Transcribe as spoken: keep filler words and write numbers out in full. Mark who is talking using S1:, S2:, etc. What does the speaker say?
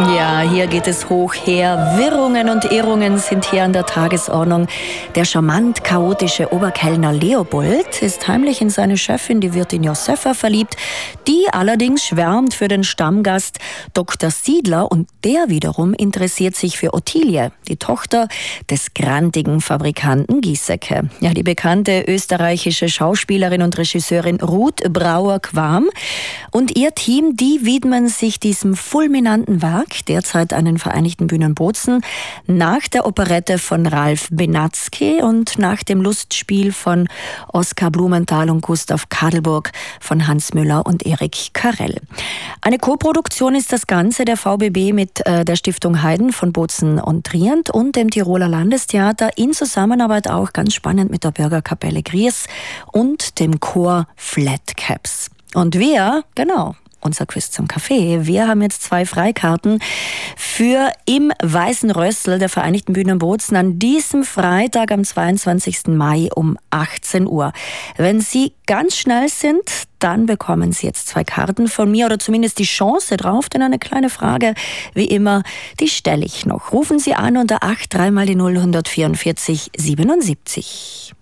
S1: Ja, hier geht es hoch her. Wirrungen und Irrungen sind hier an der Tagesordnung. Der charmant chaotische Oberkellner Leopold ist heimlich in seine Chefin, die Wirtin Josefa, verliebt. Die allerdings schwärmt für den Stammgast Doktor Siedler und der wiederum interessiert sich für Ottilie, die Tochter des grantigen Fabrikanten Giesecke. Ja, die bekannte österreichische Schauspielerin und Regisseurin Ruth Brauer-Quam und ihr Team, die widmen sich diesem fulminanten Werk, derzeit an den Vereinigten Bühnen Bozen, nach der Operette von Ralf Benatzky und nach dem Lustspiel von Oskar Blumenthal und Gustav Kadelburg von Hans Müller und Erik Karel. Eine Koproduktion ist das Ganze der V B B mit äh, der Stiftung Haydn von Bozen und Trient und dem Tiroler Landestheater in Zusammenarbeit auch ganz spannend mit der Bürgerkapelle Gries und dem Chor Flatcaps. Und wir, genau, unser Quiz zum Kaffee. Wir haben jetzt zwei Freikarten für im Weißen Rössl der Vereinigten Bühnen Bozen an diesem Freitag am zweiundzwanzigsten Mai um achtzehn Uhr. Wenn Sie ganz schnell sind, dann bekommen Sie jetzt zwei Karten von mir oder zumindest die Chance drauf, denn eine kleine Frage, wie immer, die stelle ich noch. Rufen Sie an unter acht drei mal die null eins vier vier siebenundsiebzig.